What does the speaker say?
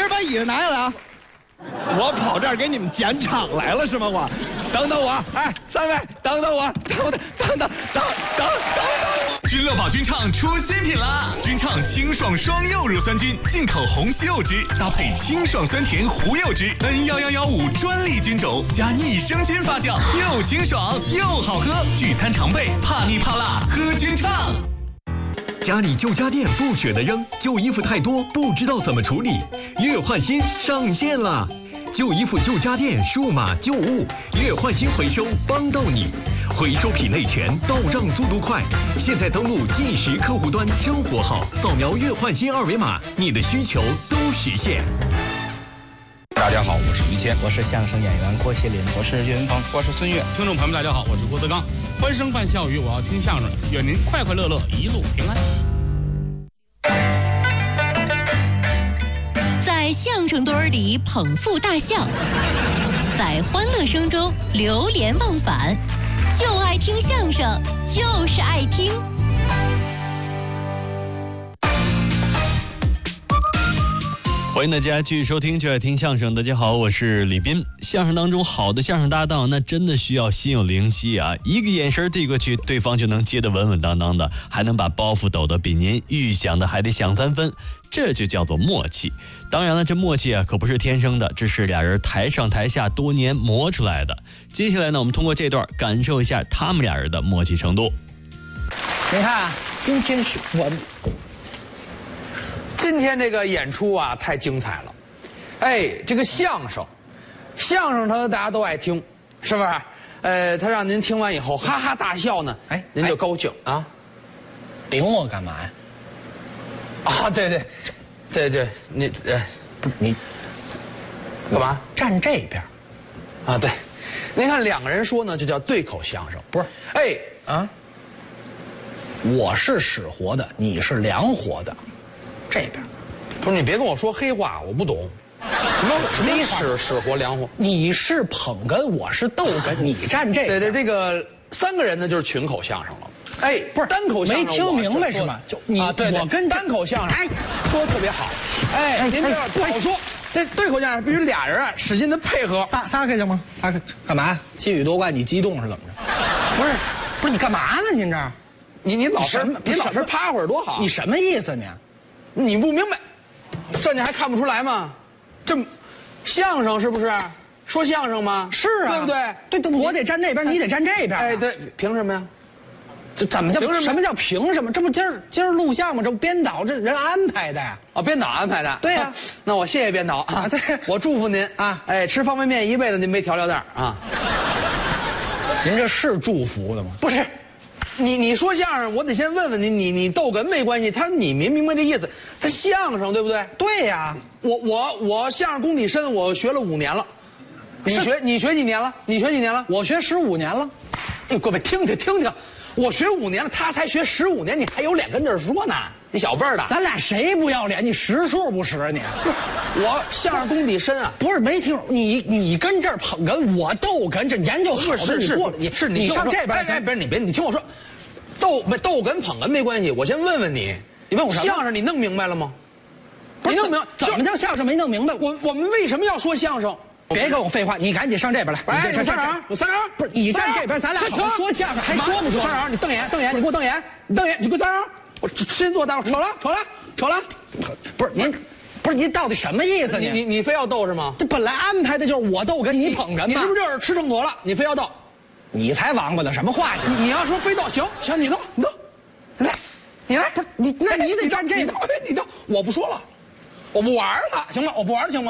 人把椅子拿下来啊！我跑这儿给你们捡场来了是吗？我，等等我，哎，三位，等等我，等我。 君乐宝君畅出新品啦！君畅清爽双柚乳酸菌，进口红西柚汁，搭配清爽酸甜胡柚汁 ，N1115专利菌种加益生菌发酵，又清爽又好喝。聚餐常备，怕腻怕辣，喝君畅。 家里旧家电不舍得扔，旧衣服太多不知道怎么处理，月换新上线了。旧衣服、旧家电、数码旧物，月换新回收帮到你，回收品类全，到账速度快。现在登录即时客户端，生活好，扫描月换新二维码，你的需求都实现。 大家好，我是于谦， 我是相声演员郭麒麟， 我是岳云鹏， 我是孙越。 听众朋友们，大家好，我是郭德纲。欢声伴笑语，我要听相声，愿您快快乐乐，一路平安。 在相声堆里捧腹大笑，在欢乐声中流连忘返，就爱听相声，就是爱听。 欢迎大家继续收听就爱听相声。大家好，我是李斌。相声当中好的相声搭档那真的需要心有灵犀啊，一个眼神递过去，对方就能接得稳稳当当的，还能把包袱抖得比您预想的还得响3分，这就叫做默契。当然了，这默契啊可不是天生的，这是俩人台上台下多年磨出来的。接下来呢，我们通过这段感受一下他们俩人的默契程度。 你看，今天是今天这个演出啊，太精彩了。哎，这个相声它大家都爱听，是不是？他让您听完以后哈哈大笑呢，哎，您就高兴啊。 顶我干嘛呀？ 啊，对，你不是你干嘛？ 站这边啊，对，您看两个人说呢，就叫对口相声。 不是？ 哎啊， 我是使活的，你是凉活的，这边。 不是你别跟我说黑话，我不懂。什么使活凉活？ 你是捧哏，我是逗哏，你站这边。 对，这个3个人呢就是群口相声了。哎， 不是单口相声， 没听明白是吗？就你啊，对， 我跟单口相声，哎，说的特别好。哎，您这不好说。这对口相声必须俩人啊使劲的配合。 撒开行吗？撒开干嘛？七语多怪，你激动是怎么着？不是你干嘛呢？您这儿， 你老实趴会儿多好。 你什么意思呢？ 你不明白，这你还看不出来吗？这相声是不是？说相声吗？ 是啊， 对不对？ 对，我得站那边，你得站这边。 哎，对，凭什么呀？ 这怎么叫什么叫凭什么？这不今儿录像吗？这不编导这人安排的呀？ 哦，编导安排的。 对呀， 那我谢谢编导啊。 对， 我祝福您啊。哎，吃方便面一辈子您没调料袋啊。 您这是祝福的吗？ 不是，你说相声，我得先问问你逗哏没关系，你明白这意思？他相声对不对？ 对呀， 我相声功底深，我学了5年了。你学几年了？你学几年了？ 我学15年了。 哎，各位听听。我学5年了，他才学15年，你还有脸跟这儿说呢？你小辈儿的， 咱俩谁不要脸？你识数不识你？ 不是，我相声功底深啊。 不是没听你跟这儿捧哏，我逗哏，这研究好的你上这边。 哎，不是你听我说，逗哏捧哏没关系。我先问问你， 你问我什么？ 相声你弄明白了吗？ 你弄明白怎么叫相声没弄明白？ 我们为什么要说相声？ 别跟我废话，你赶紧上这边来。 哎，有三人， 不是你站这边，咱俩好好说相声，还说不说？ 三人，你瞪眼，你给我瞪眼，你给我三人，我先坐大伙扯了。 不是您到底什么意思？ 你非要逗是吗？ 这本来安排的就是我逗跟你捧哏嘛。 你是不是就是吃秤砣了？你非要逗？ 你才王八呢！什么话？ 你要说非逗，行，你逗，来，你来， 不是你，那你得站这边， 你逗，我不说了，我不玩了，行吗？我不玩了，行吗？